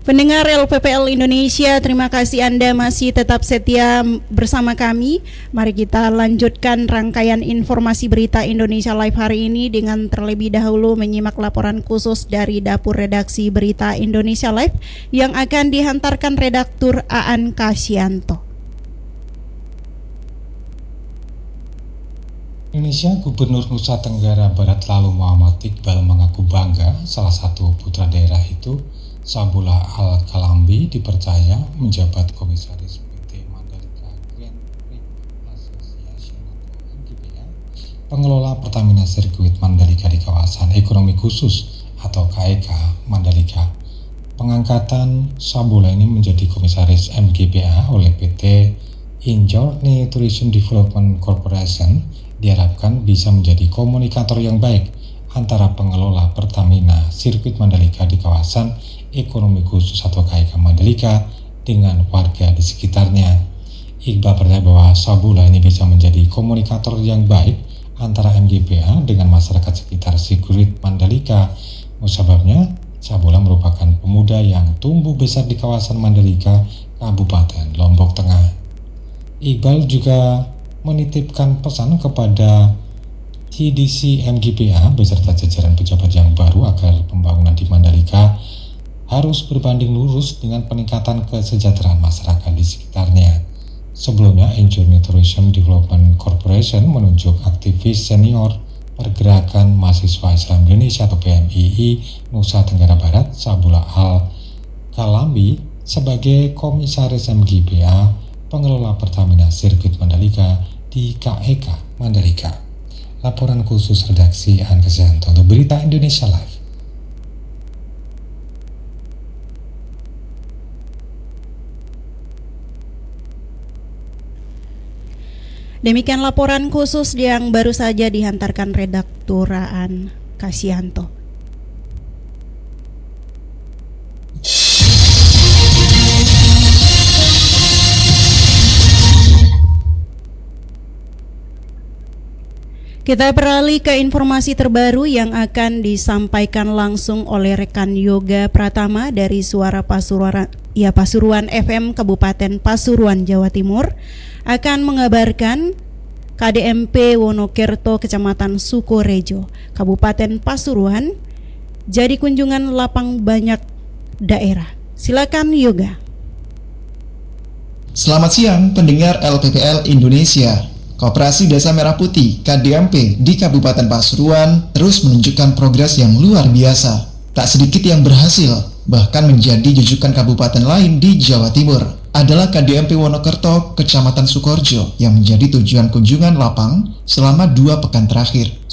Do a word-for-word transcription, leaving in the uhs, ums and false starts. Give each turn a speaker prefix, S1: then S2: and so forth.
S1: Pendengar L P P L Indonesia, terima kasih Anda masih tetap setia bersama kami. Mari kita lanjutkan rangkaian informasi berita Indonesia Live hari ini dengan terlebih dahulu menyimak laporan khusus dari Dapur Redaksi Berita Indonesia Live yang akan dihantarkan redaktur Aan Kasyanto.
S2: Indonesia, Gubernur Nusa Tenggara Barat lalu Muhammad Iqbal mengaku bangga salah satu putra daerah itu, Sabula Al-Kalambi, dipercaya menjabat Komisaris P T Mandalika Grand Prix Association atau M G P A, pengelola Pertamina Sirkuit Mandalika di kawasan ekonomi khusus atau K E K Mandalika. Pengangkatan Sabula ini menjadi Komisaris M G P A oleh P T Injourney Tourism Development Corporation diharapkan bisa menjadi komunikator yang baik antara pengelola Pertamina Sirkuit Mandalika di kawasan ekonomi khusus atau K E K Mandalika dengan warga di sekitarnya. Iqbal percaya bahwa Sabula ini bisa menjadi komunikator yang baik antara M G P A dengan masyarakat sekitar Sirkuit Mandalika. Sebabnya Sabula merupakan pemuda yang tumbuh besar di kawasan Mandalika, Kabupaten Lombok Tengah. Iqbal juga menitipkan pesan kepada T D C M G P A beserta jajaran pejabat yang baru agar pembangunan di Mandalika harus berbanding lurus dengan peningkatan kesejahteraan masyarakat di sekitarnya. Sebelumnya, Injourney Tourism Development Corporation menunjuk aktivis senior Pergerakan Mahasiswa Islam Indonesia atau P M I I Nusa Tenggara Barat, Sabula Al-Kalambi, sebagai Komisaris M G P A pengelola Pertamina Sirkuit Mandalika di K E K Mandalika. Laporan khusus redaksi Aan Kasyanto untuk Berita Indonesia Live.
S1: Demikian laporan khusus yang baru saja dihantarkan redaktur Aan Kasyanto. Kita beralih ke informasi terbaru yang akan disampaikan langsung oleh rekan Yoga Pratama dari Suara Pasuruan, ya Pasuruan F M Kabupaten Pasuruan, Jawa Timur, akan mengabarkan K D M P Wonokerto Kecamatan Sukorejo, Kabupaten Pasuruan, jadi kunjungan lapang banyak daerah. Silakan Yoga.
S3: Selamat siang pendengar L P P L Indonesia. Koperasi Desa Merah Putih K D M P di Kabupaten Pasuruan terus menunjukkan progres yang luar biasa. Tak sedikit yang berhasil, bahkan menjadi jujukan kabupaten lain di Jawa Timur. Adalah K D M P Wonokerto, Kecamatan Sukorejo, yang menjadi tujuan kunjungan lapang selama dua pekan terakhir.